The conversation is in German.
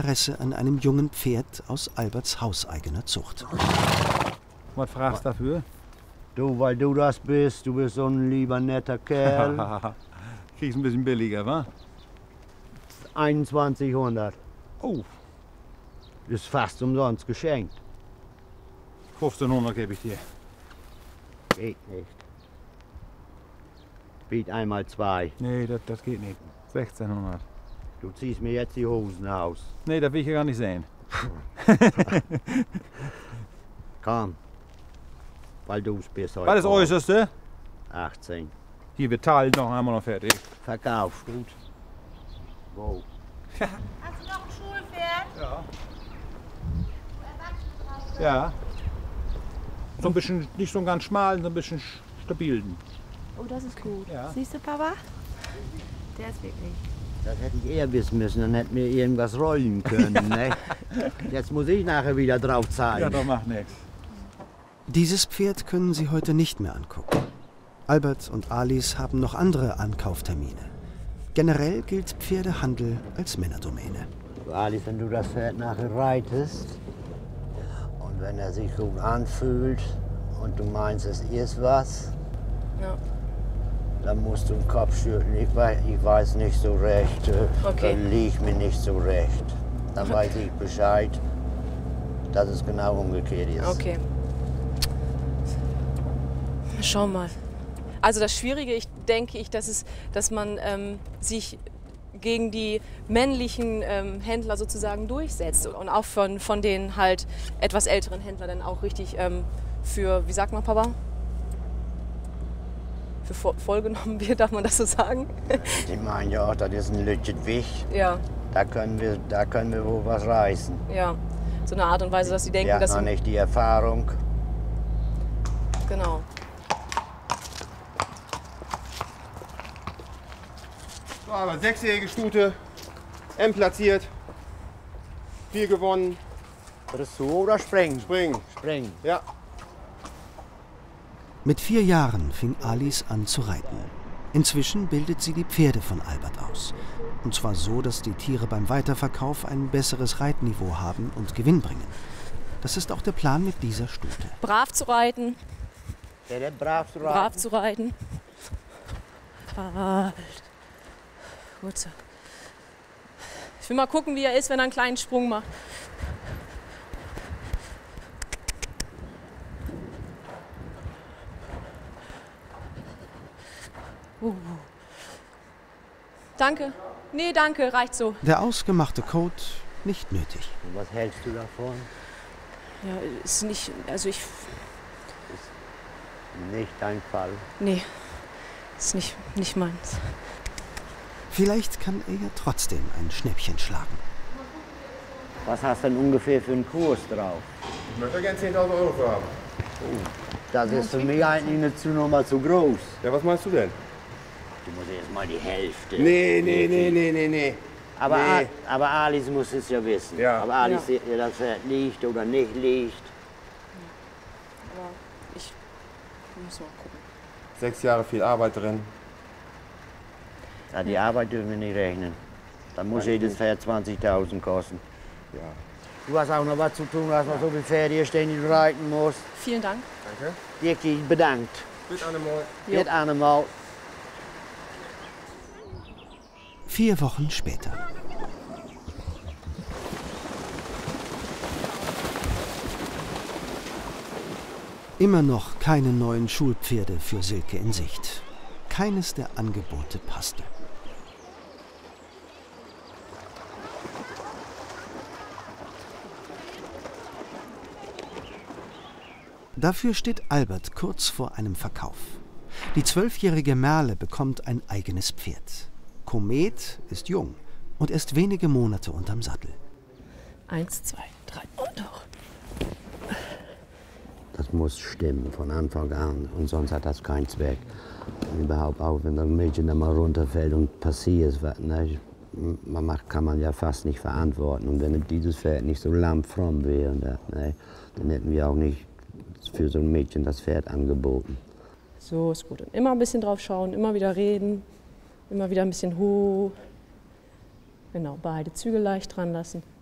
Interesse an einem jungen Pferd aus Alberts hauseigener Zucht. Was fragst du dafür? Du, weil du das bist, du bist so ein lieber, netter Kerl. Kriegst ein bisschen billiger, wa? 2100. Oh, Ist fast umsonst geschenkt. 1500 gebe ich dir. Geht nicht. Biet einmal 2. Nee, das geht nicht. 1600. Du ziehst mir jetzt die Hosen aus. Nee, das will ich ja gar nicht sehen. Komm. Weil du es bist heute. Was ist das Äußerste? 18. Hier, wir teilen noch einmal noch fertig. Verkauf. Gut. Wo? Hast du noch ein Schulpferd? Ja. Ja. So ein bisschen, nicht so ganz schmal, so ein bisschen stabil. Oh, das ist gut. Ja. Siehst du, Papa? Der ist wirklich. Das hätte ich eher wissen müssen, dann hätten wir irgendwas rollen können. Ne? Jetzt muss ich nachher wieder drauf zahlen. Ja, doch macht nichts. Dieses Pferd können sie heute nicht mehr angucken. Albert und Alice haben noch andere Ankauftermine. Generell gilt Pferdehandel als Männerdomäne. Alice, wenn du das Pferd nachher reitest und wenn er sich gut anfühlt und du meinst, es ist was, Ja. dann musst du den Kopf schütteln. Ich weiß nicht so recht, Okay. dann liegt mir nicht so recht. Dann weiß ich Bescheid, dass es genau umgekehrt ist. Okay. Schau mal. Also das Schwierige, denke ich, dass man sich gegen die männlichen Händler sozusagen durchsetzt und auch von den halt etwas älteren Händlern dann auch richtig für, wie sagt man, Papa? Für voll genommen wird, darf man das so sagen? Ich meine ja, das ist ein Lütget Wich. Ja, Da können wir wohl was reißen. ja. So eine Art und Weise, dass sie denken, Wir haben dass noch sie... nicht die Erfahrung. Genau. So, aber 6-jährige Stute, M platziert, viel gewonnen, Dressur oder Springen? springen. Springen. Ja, Mit 4 Jahren fing Alice an zu reiten. Inzwischen bildet sie die Pferde von Albert aus. Und zwar so, dass die Tiere beim Weiterverkauf ein besseres Reitniveau haben und Gewinn bringen. Das ist auch der Plan mit dieser Stute. Brav zu reiten, Der brav zu reiten. brav zu reiten. Halt. Gut so. Ich will mal gucken, wie er ist, wenn er einen kleinen Sprung macht. Danke. Nee, danke, reicht so. Der ausgemachte Code nicht nötig. Und was hältst du davon? Ja, ist nicht, also ich, Nicht dein Fall. nee, ist nicht meins. Vielleicht kann er ja trotzdem ein Schnäppchen schlagen. Was hast du denn ungefähr für einen Kurs drauf? ich möchte gerne 10.000 Euro für haben. Das ist für mich eigentlich eine Zunummer zu groß. Ja, was meinst du denn? Du musst erst mal die Hälfte. Nee. Aber, nee. aber Alice muss es ja wissen. Ja. Aber Alice sieht ja, das Pferd liegt oder nicht liegt. Aber ich muss mal gucken. 6 Jahre viel Arbeit drin. Ja, die Arbeit dürfen wir nicht rechnen. Dann muss jedes Pferd 20.000 kosten. Ja. Du hast auch noch was zu tun, du hast noch so viele Pferde hier stehen, die du reiten musst. Vielen Dank. Danke. Dirk, bedankt. Bis einmal. Wird einmal. 4 Wochen später. Immer noch keine neuen Schulpferde für Silke in Sicht. Keines der Angebote passte. Dafür steht Albert kurz vor einem Verkauf. Die 12-jährige Merle bekommt ein eigenes Pferd. Komet ist jung und erst wenige Monate unterm Sattel. 1, 2, 3 und hoch. Das muss stimmen von Anfang an und sonst hat das keinen Zweck. Und überhaupt auch, wenn das Mädchen dann mal runterfällt und passiert, ne, kann man ja fast nicht verantworten. Und wenn dieses Pferd nicht so lammfromm wäre, ne, dann hätten wir auch nicht für so ein Mädchen das Pferd angeboten. So ist gut. Und immer ein bisschen drauf schauen, immer wieder reden, immer wieder ein bisschen hoch. Genau, beide Zügel leicht dran lassen.